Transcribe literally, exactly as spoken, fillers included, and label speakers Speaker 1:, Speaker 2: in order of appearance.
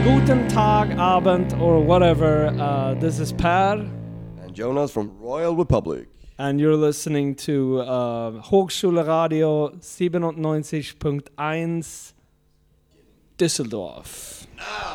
Speaker 1: Guten Tag, Abend, or whatever. Uh, this is Per.
Speaker 2: And Jonas from Royal Republic.
Speaker 1: And you're listening to uh, Hochschulradio siebenundneunzig Komma eins Düsseldorf.
Speaker 2: Now.